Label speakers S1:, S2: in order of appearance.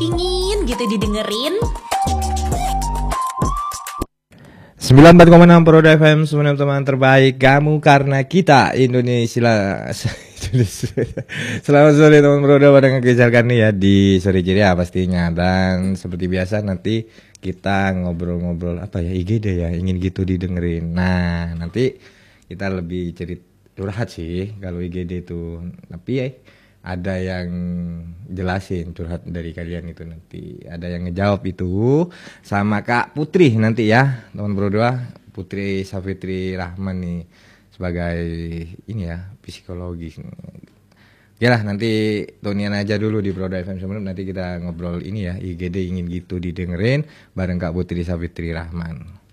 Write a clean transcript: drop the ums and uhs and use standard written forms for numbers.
S1: ingin gitu didengerin.
S2: 94,6 Proda FM, semua teman terbaik kamu karena kita Indonesia. Selamat sore teman Proda pada ngegejarkan nih ya di sore ceria pastinya. Dan seperti biasa nanti kita ngobrol-ngobrol apa ya, IGD ya, ingin gitu didengerin. Nah nanti kita lebih curhat sih kalau IGD itu. Tapi ya ada yang jelasin curhat dari kalian itu nanti. Ada yang ngejawab itu sama Kak Putri nanti ya, teman berdua. Putri Safitri Rahman nih sebagai ini ya, psikologi. Ya lah nanti Tonian aja dulu di Broda FM sebelum nanti kita ngobrol ini ya, IGD ingin gitu didengerin bareng Kak Putri Safitri Rahman.